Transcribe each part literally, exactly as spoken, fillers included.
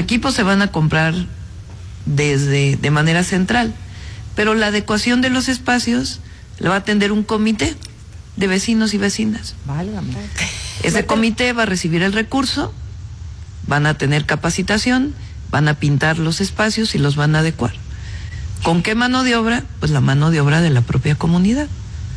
equipos se van a comprar desde de manera central, pero la adecuación de los espacios la va a atender un comité de vecinos y vecinas. Válgame. Ese comité va a recibir el recurso, van a tener capacitación, van a pintar los espacios y los van a adecuar. ¿Con qué mano de obra? Pues la mano de obra de la propia comunidad,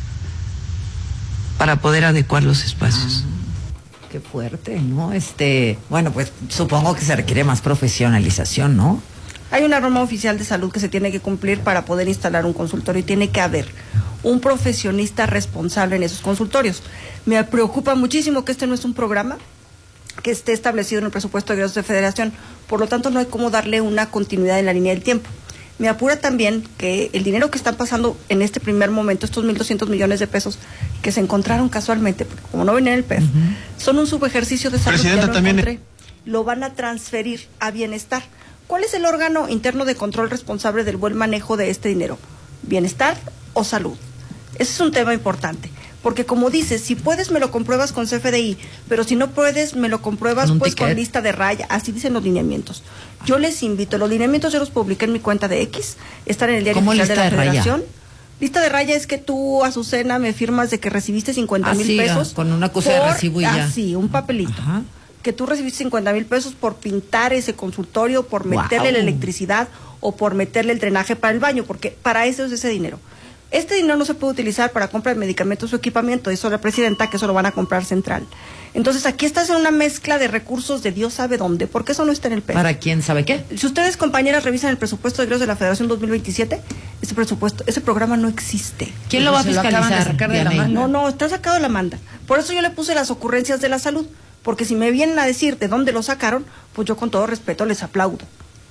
para poder adecuar los espacios. Ah, qué fuerte, ¿no? Este, bueno, pues supongo que se requiere más profesionalización, ¿no? Hay una norma oficial de salud que se tiene que cumplir para poder instalar un consultorio y tiene que haber un profesionista responsable en esos consultorios. Me preocupa muchísimo que este no es un programa que esté establecido en el presupuesto de egresos de Federación, por lo tanto no hay cómo darle una continuidad en la línea del tiempo. Me apura también que el dinero que están pasando en este primer momento, estos mil doscientos millones de pesos que se encontraron casualmente, porque como no viene en el P E F, uh-huh. son un subejercicio de salud. Presidenta, ya lo también encontré. Lo van a transferir a bienestar. ¿Cuál es el órgano interno de control responsable del buen manejo de este dinero? ¿Bienestar o salud? Ese es un tema importante. Porque como dices, si puedes me lo compruebas con C F D I, pero si no puedes me lo compruebas con pues ticket. Con lista de raya, así dicen los lineamientos. Yo les invito, los lineamientos yo los publiqué en mi cuenta de X, están en el diario oficial de la Federación. Lista de raya es que tú, Azucena, me firmas de que recibiste cincuenta mil pesos. Con una cosa de recibo y ya. Así, un papelito. Ajá. Que tú recibiste cincuenta mil pesos por pintar ese consultorio, por meterle wow. la electricidad o por meterle el drenaje para el baño, porque para eso es ese dinero. Este dinero no se puede utilizar para compra de medicamentos o equipamiento, eso la presidenta, que eso lo van a comprar central. Entonces aquí estás en una mezcla de recursos de Dios sabe dónde, porque eso no está en el P E F. ¿Para quién sabe qué? Si ustedes, compañeras, revisan el presupuesto de egresos de la Federación dos mil veintisiete, ese presupuesto, ese programa no existe. ¿Quién lo va a fiscalizar? Lo sacar de la manda. No, no, está sacado de la manda. Por eso yo le puse las ocurrencias de la salud, porque si me vienen a decir de dónde lo sacaron, pues yo con todo respeto les aplaudo.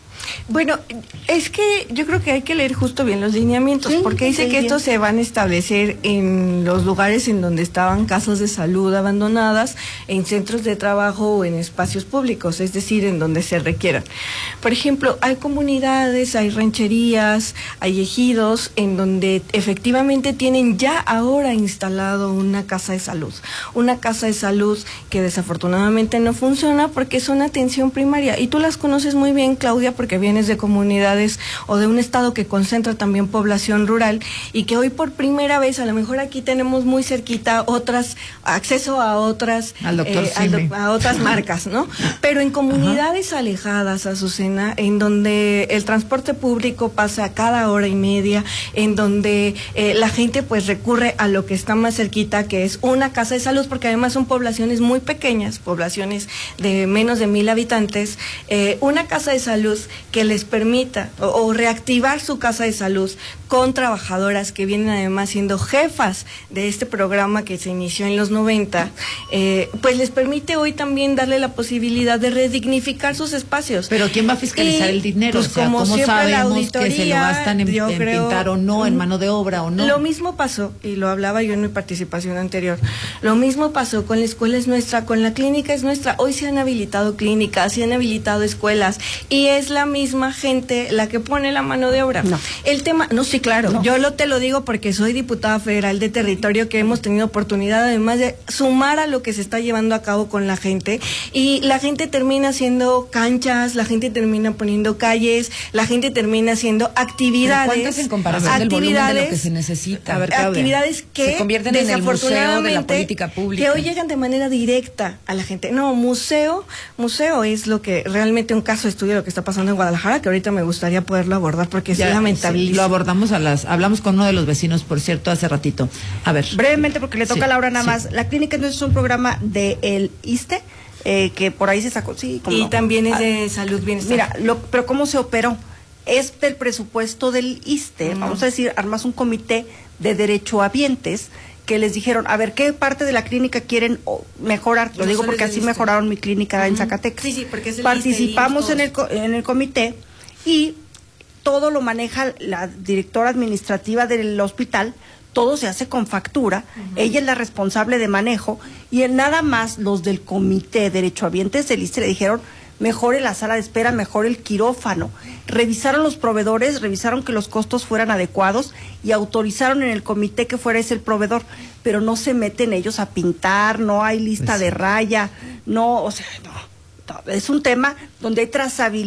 Bueno, es que yo creo que hay que leer justo bien los lineamientos, sí, porque dice sí, que estos se van a establecer en los lugares en donde estaban casas de salud abandonadas, en centros de trabajo o en espacios públicos, es decir, en donde se requieran. Por ejemplo, hay comunidades, hay rancherías, hay ejidos en donde efectivamente tienen ya ahora instalado una casa de salud, una casa de salud que desafortunadamente no funciona porque es una atención primaria, y tú las conoces muy bien, Claudia, porque vienes de comunidades o de un estado que concentra también población rural, y que hoy por primera vez, a lo mejor aquí tenemos muy cerquita otras, acceso a otras al doctor eh, al, a otras marcas, ¿no? Pero en comunidades Ajá. alejadas, Azucena, en donde el transporte público pasa cada hora y media, en donde eh, la gente pues recurre a lo que está más cerquita, que es una casa de salud, porque además son poblaciones muy pequeñas, poblaciones de menos de mil habitantes, eh, una casa de salud que les permita o, o reactivar su casa de salud con trabajadoras que vienen además siendo jefas de este programa que se inició en los noventa, eh, pues les permite hoy también darle la posibilidad de redignificar sus espacios. Pero ¿quién va a fiscalizar y, el dinero? Pues, o sea, como ¿cómo sabemos que se lo gastan en, en creo, pintar o no, en mano de obra o no? Lo mismo pasó, y lo hablaba yo en mi participación anterior, lo mismo pasó con la escuela es nuestra, con la clínica es nuestra. Hoy se han habilitado clínicas, se han habilitado escuelas, y es la misma gente la que pone la mano de obra. No. El tema, no, sí, claro, no. Yo lo te lo digo porque soy diputada federal de territorio, que hemos tenido oportunidad además de sumar a lo que se está llevando a cabo con la gente, y la gente termina haciendo canchas, la gente termina poniendo calles, la gente termina haciendo actividades. ¿Pero cuántas en comparación del volumen de lo que se necesita? A ver, actividades que se convierten en el museo de la política pública, que hoy llegan de manera directa a la gente. No, museo, museo es lo que realmente un caso de estudio de lo que está pasando en Guadalajara, que ahorita me gustaría poderlo abordar porque ya, es lamentable. Sí, lo abordamos a las, hablamos con uno de los vecinos, por cierto, hace ratito. A ver. Brevemente, porque le toca sí, a Laura nada sí. más. La clínica entonces es un programa del ISSSTE, eh, que por ahí se sacó, sí. Y no. también es de ah, salud, bienestar. Mira, lo, pero ¿cómo se operó? Es del presupuesto del ISSSTE, mm. vamos a decir, armas un comité de derechohabientes que les dijeron, a ver, ¿qué parte de la clínica quieren mejorar? Lo no digo porque así mejoraron mi clínica uh-huh. en Zacatecas. Sí, sí, porque es el Participamos en el, en el comité, y todo lo maneja la directora administrativa del hospital, todo se hace con factura, uh-huh. ella es la responsable de manejo, y en nada más los del comité derechohabientes del ISSSTE le dijeron, mejore la sala de espera, mejore el quirófano. Revisaron los proveedores, revisaron que los costos fueran adecuados y autorizaron en el comité que fuera ese el proveedor, pero no se meten ellos a pintar, no hay lista pues, de raya, no, o sea, no, no, es un tema donde hay trazabilidad.